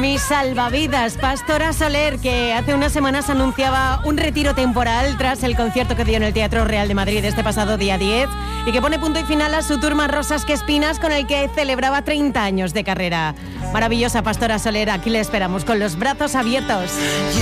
Mi salvavidas, Pastora Soler, que hace unas semanas anunciaba un retiro temporal tras el concierto que dio en el Teatro Real de Madrid este pasado día 10 y que pone punto y final a su tour Más Rosas que Espinas, con el que celebraba 30 años de carrera. Maravillosa Pastora Soler, aquí le esperamos con los brazos abiertos.